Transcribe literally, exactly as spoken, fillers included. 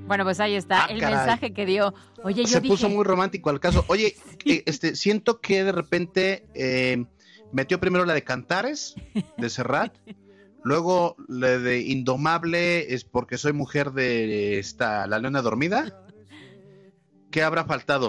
Bueno, pues ahí está Ah, el caray. mensaje que dio. Oye, yo Se dije... puso muy romántico al caso. Oye, eh, este, siento que de repente eh, metió primero la de Cantares, de Serrat, luego la de Indomable, es porque soy mujer de esta, La Leona Dormida. ¿Qué habrá faltado?